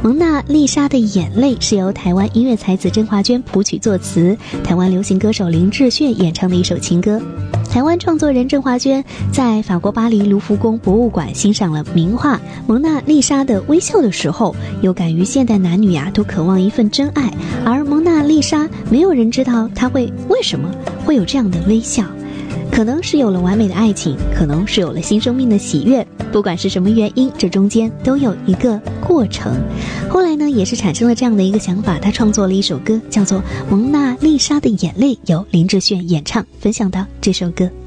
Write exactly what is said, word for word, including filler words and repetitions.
蒙娜丽莎的眼泪是由台湾音乐才子郑华娟谱曲作词，台湾流行歌手林志炫演唱的一首情歌。台湾创作人郑华娟在法国巴黎卢浮宫博物馆欣赏了名画《蒙娜丽莎的微笑》的时候，有感于现代男女啊都渴望一份真爱，而蒙娜丽莎没有人知道她会为什么会有这样的微笑，可能是有了完美的爱情，可能是有了新生命的喜悦，不管是什么原因，这中间都有一个过程。后来呢，也是产生了这样的一个想法，他创作了一首歌，叫做《蒙娜丽莎的眼泪》，由林志炫演唱，分享到这首歌。